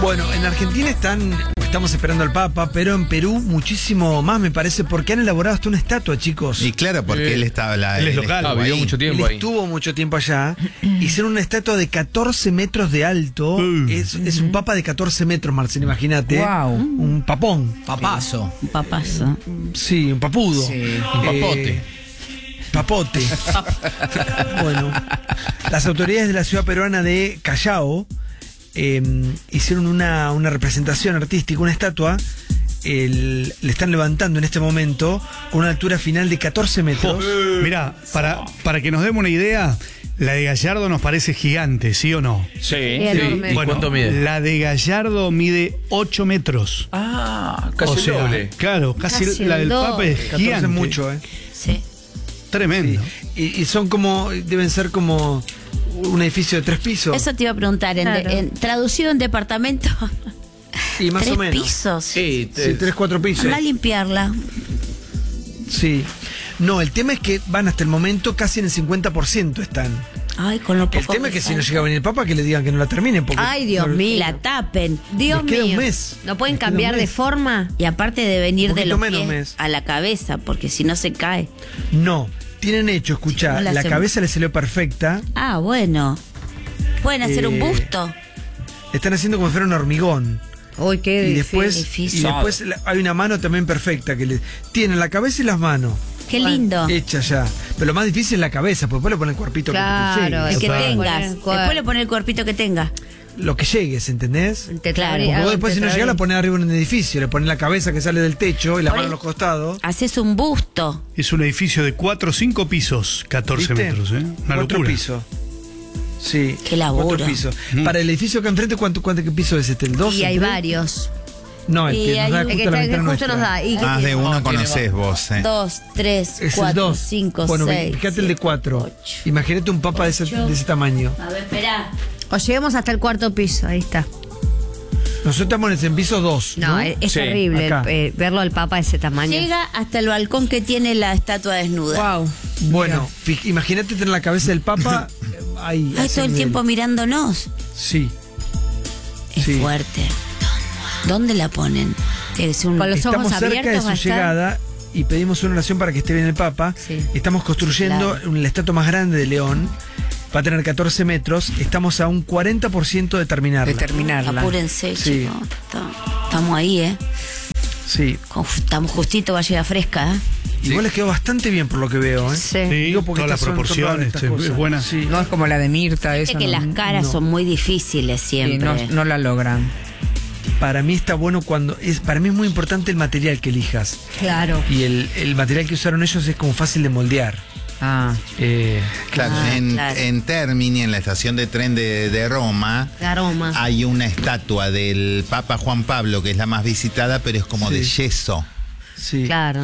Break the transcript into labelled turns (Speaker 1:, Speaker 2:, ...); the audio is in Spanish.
Speaker 1: Bueno, en Argentina estamos esperando al Papa, pero en Perú muchísimo más, me parece, porque han elaborado hasta una estatua, chicos.
Speaker 2: Y claro, porque él estaba
Speaker 3: Él es local, vivió mucho tiempo
Speaker 1: Él
Speaker 3: ahí.
Speaker 1: estuvo mucho tiempo allá. Hicieron una estatua de 14 metros de alto. Es un papa de 14 metros, Marcelo, imagínate.
Speaker 4: Wow.
Speaker 1: Un papón.
Speaker 4: Papazo.
Speaker 5: Un papazo.
Speaker 1: Sí, un papudo.
Speaker 4: Sí.
Speaker 3: Un papote.
Speaker 1: Papote. Bueno, las autoridades de la ciudad peruana de Callao hicieron una representación artística, una estatua. Le están levantando en este momento con una altura final de 14 metros.
Speaker 6: Mirá, para que nos demos una idea, la de Gallardo nos parece gigante, ¿sí o no?
Speaker 3: Sí.
Speaker 5: enorme.
Speaker 3: ¿Y cuánto mide?
Speaker 6: La de Gallardo mide 8 metros.
Speaker 3: Ah, casi
Speaker 6: O sea,
Speaker 3: doble.
Speaker 6: claro, casi
Speaker 5: Casi
Speaker 6: la del
Speaker 5: el doble.
Speaker 6: Papa es
Speaker 1: 14
Speaker 6: gigante.
Speaker 1: es mucho,
Speaker 5: Sí.
Speaker 6: Tremendo.
Speaker 1: Y son deben ser como un edificio de 3 pisos.
Speaker 5: Eso te iba a preguntar, traducido en departamento.
Speaker 1: Y más
Speaker 5: 3
Speaker 1: o menos.
Speaker 5: pisos.
Speaker 3: Sí,
Speaker 1: Sí, 3, 4 pisos.
Speaker 5: Anda a limpiarla.
Speaker 1: Sí. No, el tema es que van hasta el momento casi en el 50% están.
Speaker 5: Ay, con lo poco.
Speaker 1: El tema es que si no llega a venir el Papa, que le digan que no la terminen. Porque
Speaker 7: Ay, Dios mío.
Speaker 5: La tapen.
Speaker 7: Dios
Speaker 1: les queda
Speaker 7: mío.
Speaker 1: un mes.
Speaker 7: ¿No pueden
Speaker 1: Les queda
Speaker 7: cambiar
Speaker 1: un
Speaker 7: de
Speaker 1: mes.
Speaker 7: forma?
Speaker 5: Y aparte de venir de
Speaker 1: Poquito
Speaker 5: los
Speaker 1: menos
Speaker 5: pies
Speaker 1: mes.
Speaker 5: a la cabeza, porque si no se cae.
Speaker 1: No, tienen hecho, escuchá,
Speaker 5: Sí, no la
Speaker 1: la
Speaker 5: hacemos.
Speaker 1: cabeza le salió perfecta.
Speaker 5: Ah, bueno. Pueden hacer un
Speaker 1: Eh,
Speaker 5: busto.
Speaker 1: Están haciendo como si fuera un hormigón.
Speaker 7: Uy, qué
Speaker 1: Y después,
Speaker 5: difícil.
Speaker 1: hay una mano también perfecta que tienen la cabeza y las manos
Speaker 5: Qué lindo.
Speaker 1: hechas ya. Pero lo más difícil es la cabeza, porque después le ponen el cuerpito
Speaker 7: Claro,
Speaker 1: que te
Speaker 5: El
Speaker 1: llegue.
Speaker 5: que
Speaker 6: Total.
Speaker 5: tengas.
Speaker 7: Poner el
Speaker 5: Después le pone el cuerpito que tenga.
Speaker 1: Lo que llegues, ¿entendés?
Speaker 5: Claro.
Speaker 1: Porque vos después si no llegás la pones arriba en un edificio, le pones la cabeza que sale del techo y la mano a los costados.
Speaker 5: Haces un busto.
Speaker 6: Es un edificio de 4 o 5 pisos, 14
Speaker 1: ¿Viste?
Speaker 6: metros, ¿eh? Una
Speaker 1: 4
Speaker 6: locura.
Speaker 1: pisos. Sí.
Speaker 5: Qué laburo.
Speaker 1: 4 pisos. Para el edificio acá enfrente, ¿cuánto qué piso es este? ¿El 2?
Speaker 7: Y hay varios.
Speaker 1: No, el
Speaker 5: Y
Speaker 1: que nos
Speaker 5: hay
Speaker 1: da
Speaker 5: un-
Speaker 7: El
Speaker 1: justo
Speaker 7: que,
Speaker 1: la
Speaker 7: está, que
Speaker 1: ventana
Speaker 7: justo nos
Speaker 1: nuestra.
Speaker 7: da. Y
Speaker 2: Más de uno
Speaker 3: tiene
Speaker 2: conocés vos,
Speaker 5: 2, 3,
Speaker 1: Es el
Speaker 5: 4,
Speaker 1: 2.
Speaker 5: 5,
Speaker 1: Bueno,
Speaker 5: 6.
Speaker 1: fíjate el de 4. Imagínate un papa de ese tamaño.
Speaker 5: A ver, espera.
Speaker 7: o lleguemos hasta el 4.º piso. Ahí está.
Speaker 1: Nosotros estamos en piso 2.
Speaker 7: No, es
Speaker 3: Sí,
Speaker 7: terrible
Speaker 1: acá.
Speaker 7: verlo al Papa de ese tamaño.
Speaker 5: Llega hasta el balcón que tiene la estatua desnuda.
Speaker 7: Wow.
Speaker 1: Bueno, imagínate tener la cabeza del papa ahí.
Speaker 5: Ay,
Speaker 1: a ese
Speaker 5: todo el
Speaker 1: nivel.
Speaker 5: tiempo mirándonos.
Speaker 1: Sí.
Speaker 5: Es
Speaker 1: Sí.
Speaker 5: fuerte. ¿Dónde la ponen? Tiene que ser un-
Speaker 7: Con los
Speaker 1: Estamos
Speaker 7: ojos
Speaker 1: cerca de
Speaker 7: abiertos va a
Speaker 1: su
Speaker 7: estar.
Speaker 1: llegada y pedimos una oración para que esté bien el Papa.
Speaker 7: Sí.
Speaker 1: Estamos construyendo la estatua más grande de León. Va a tener 14 metros. Estamos a un 40% de terminarla.
Speaker 4: De terminarla.
Speaker 5: Apúrense,
Speaker 1: Sí.
Speaker 5: chicos. Estamos ahí, ¿eh?
Speaker 1: Sí.
Speaker 5: Estamos justito, va a llegar fresca, ¿eh?
Speaker 1: Igual les quedó bastante bien por lo que veo, ¿eh?
Speaker 7: Sí.
Speaker 6: Sí,
Speaker 1: Digo porque
Speaker 6: todas las
Speaker 1: estas son
Speaker 6: proporciones,
Speaker 1: estas
Speaker 6: es
Speaker 1: cosas.
Speaker 6: buena.
Speaker 1: Sí.
Speaker 4: No es como la de Mirta,
Speaker 5: Viste
Speaker 4: esa.
Speaker 5: que
Speaker 4: no,
Speaker 5: las caras
Speaker 1: no.
Speaker 5: son muy difíciles
Speaker 4: sí,
Speaker 5: siempre.
Speaker 4: no la logran.
Speaker 1: Para mí está bueno para mí es muy importante el material que elijas.
Speaker 7: Claro.
Speaker 1: Y el material que usaron ellos es como fácil de moldear.
Speaker 4: Ah.
Speaker 2: Claro,
Speaker 5: claro.
Speaker 2: en Termini, en la estación de tren de Roma,
Speaker 7: La aroma.
Speaker 2: hay una estatua del Papa Juan Pablo, que es la más visitada, pero es como
Speaker 1: Sí.
Speaker 2: de yeso.
Speaker 1: Sí.
Speaker 7: Claro.